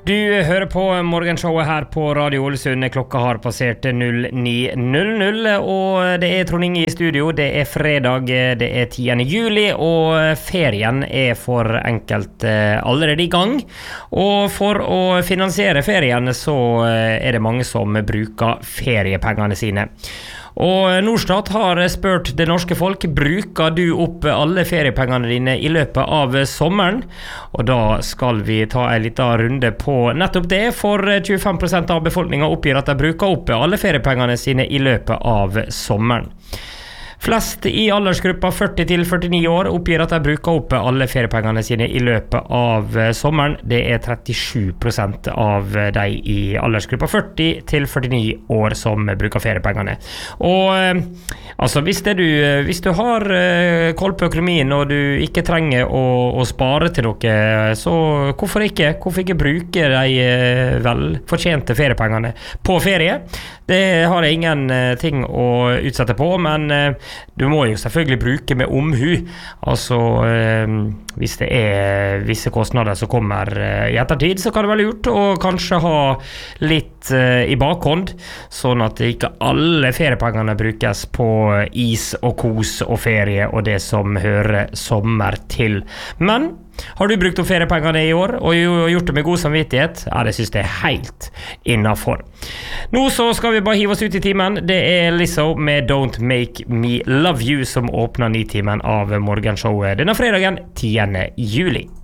Du hører på morgenshowet her på Radio Ålesund. Klokka har passert 09:00, og det Trond Inge i studio. Det fredag, det 10. juli, og ferien for enkelt allerede i gang. Og for å finansiere ferien så det mange som bruker feriepengene sine. Og Norstat har spurt det norske folk, bruker du opp alle feriepengene dine i løpet av sommeren? Og da skal vi ta en liten runde på nettopp det, for 25% av befolkningen oppgir at de bruker opp alle feriepengene sine i løpet av sommeren. Flest i aldersgruppa 40 til 49 år oppgir at de bruker opp alle feriepengene sine i løpet av sommeren. Det 37% av de i aldersgruppa 40 til 49 år som bruker feriepengene. Og altså, hvis du har koll på økonomien og du ikke trenger å spare til noe, så hvorfor ikke bruke de vel fortjente feriepengene på ferie? Det har jeg ingen ting å utsette på, men du må jo selvfølgelig bruke med omhu. Altså, hvis det visse kostnader som kommer i ettertid, så kan det være lurt å kanskje ha litt i bakhånd, sånn at ikke alle feriepengene brukes på is og kos og ferie og det som hører sommer til. Men har du brukt opp feriepengene i år og gjort det med god samvittighet? Ja, det synes jeg helt innenfor. Nå så skal vi bare hive oss ut i timen. Det Lizzo med Don't Make Me Love You som åpner 9-timen av morgenshowet denne fredagen 10. juli.